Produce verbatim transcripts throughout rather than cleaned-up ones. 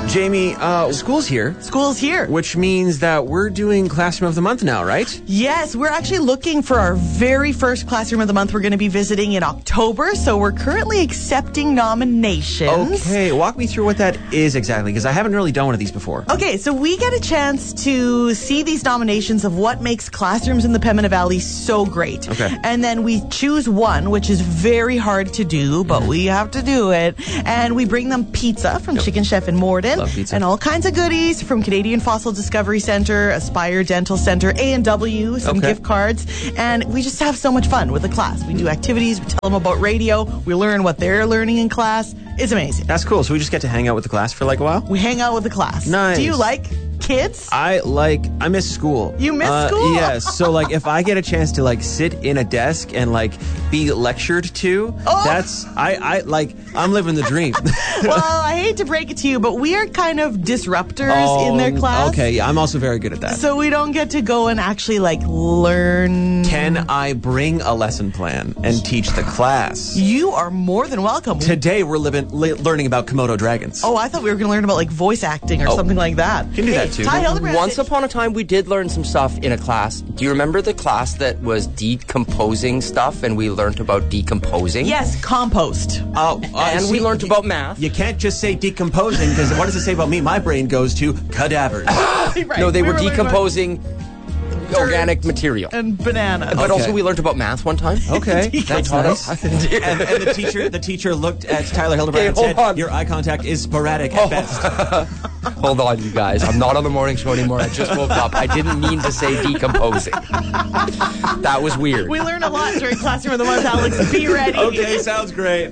Jamie, uh, school's here. School's here. Which means that we're doing Classroom of the Month now, right? Yes, we're actually looking for our very first Classroom of the Month we're going to be visiting in October, so we're currently accepting nominations. Okay, walk me through what that is exactly, because I haven't really done one of these before. Okay, so we get a chance to see these nominations of what makes classrooms in the Pembina Valley so great. Okay. And then we choose one, which is very hard to do, but we have to do it. And we bring them pizza from Yep. Chicken Chef in Morden. Love pizza. And all kinds of goodies from Canadian Fossil Discovery Center, Aspire Dental Center, A and W, some Okay. gift cards. And we just have so much fun with the class. We do activities, we tell them about radio, we learn what they're learning in class. It's amazing. That's cool. So we just get to hang out with the class for like a while? We hang out with the class. Nice. Do you like kids? I like, I miss school. You miss uh, school? Yes. So like if I get a chance to like sit in a desk and like be lectured to, Oh. that's, I, I like, I'm living the dream. Well, I hate to break it to you, but we are kind of disruptors Oh, in their class. Okay, yeah, I'm also very good at that. So we don't get to go and actually like learn. Can I bring a lesson plan and teach the class? You are more than welcome. Today we're living, li- learning about Komodo dragons. Oh, I thought we were going to learn about like voice acting or Oh. something like that. Can do Hey, that too. Ty Hildebrand. Once upon a time, we did learn some stuff in a class. Do you remember the class that was decomposing stuff and we learned about decomposing? Yes, compost. Oh, uh, And we see, learned y- about math. You can't just say decomposing, because what does it say about me? My brain goes to cadavers. Right, No, they we were learning about decomposing organic material. and bananas. But Okay. also we learned about math one time. Okay, that's taught nice. us. and, and the teacher, the teacher looked at Tyler Hildebrand Okay, and hold said, on. "Your eye contact is sporadic at best." Hold on, you guys. I'm not on the morning show anymore. I just woke up. I didn't mean to say decomposing. That was weird. We learn a lot during Classroom of the Month, Alex. Be ready. Okay, sounds great.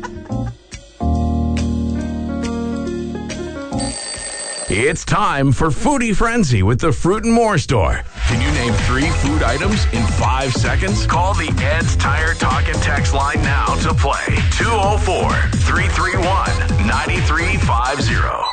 It's time for Foodie Frenzy with the Fruit and More store. Can you name three food items in five seconds? Call the Ed's Tire Talk and Text line now to play. two oh four, three three one, nine three five zero.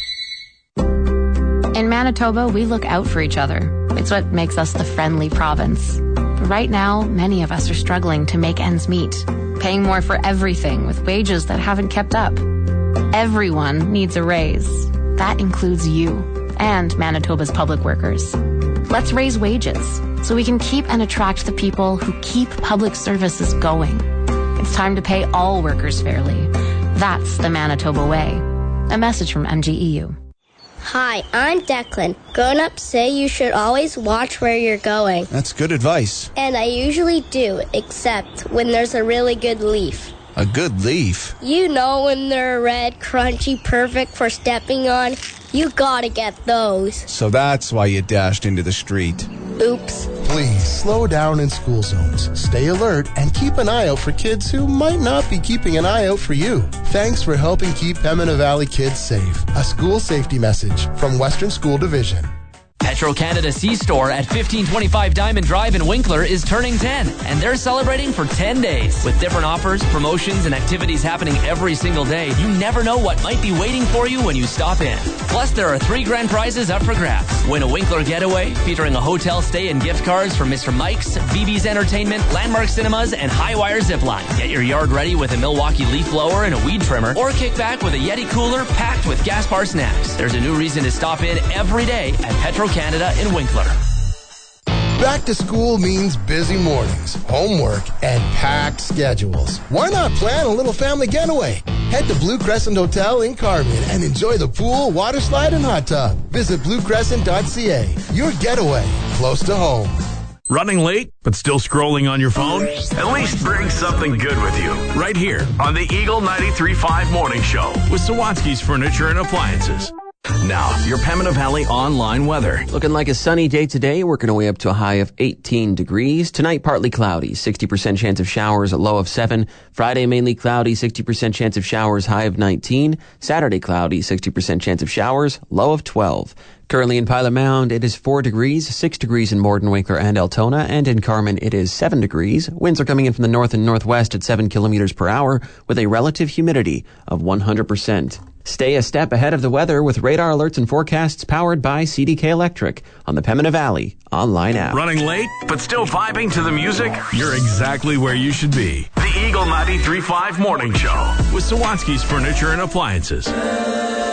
In Manitoba, we look out for each other. It's what makes us the friendly province. But right now, many of us are struggling to make ends meet, paying more for everything with wages that haven't kept up. Everyone needs a raise. That includes you and Manitoba's public workers. Let's raise wages so we can keep and attract the people who keep public services going. It's time to pay all workers fairly. That's the Manitoba way. A message from M G E U. Hi, I'm Declan. Grown-ups say you should always watch where you're going. That's good advice. And I usually do, except when there's a really good leaf. A good leaf. You know when they're red, crunchy, perfect for stepping on? You gotta get those. So that's why you dashed into the street. Oops. Please slow down in school zones. Stay alert and keep an eye out for kids who might not be keeping an eye out for you. Thanks for helping keep Pembina Valley kids safe. A school safety message from Western School Division. Petro-Canada C-Store at fifteen twenty-five Diamond Drive in Winkler is turning ten, and they're celebrating for ten days. With different offers, promotions, and activities happening every single day, you never know what might be waiting for you when you stop in. Plus, there are three grand prizes up for grabs. Win a Winkler getaway featuring a hotel stay and gift cards from Mister Mike's, B B's Entertainment, Landmark Cinemas, and Highwire Zipline. Get your yard ready with a Milwaukee leaf blower and a weed trimmer, or kick back with a Yeti cooler packed with Gaspar snacks. There's a new reason to stop in every day at Petro-Canada in Winkler. Back to school means busy mornings, homework, and packed schedules. Why not plan a little family getaway? Head to Blue Crescent Hotel in Carmen and enjoy the pool, water slide, and hot tub. Visit blue crescent dot c a. Your getaway, close to home. Running late, but still scrolling on your phone? At least bring something good with you. Right here on the Eagle ninety-three point five Morning Show with Sawatsky's Furniture and Appliances. Now, your Pembina Valley online weather. Looking like a sunny day today, working our way up to a high of eighteen degrees. Tonight, partly cloudy, sixty percent chance of showers, a low of seven. Friday, mainly cloudy, sixty percent chance of showers, high of nineteen. Saturday, cloudy, sixty percent chance of showers, low of twelve. Currently in Pilot Mound, it is four degrees, six degrees in Morden, Winkler, and Altona, and in Carmen, it is seven degrees. Winds are coming in from the north and northwest at seven kilometers per hour with a relative humidity of one hundred percent. Stay a step ahead of the weather with radar alerts and forecasts powered by C D K Electric on the Pembina Valley online app. Running late, but still vibing to the music? You're exactly where you should be. The Eagle ninety-three point five Morning Show with Sawatsky's Furniture and Appliances.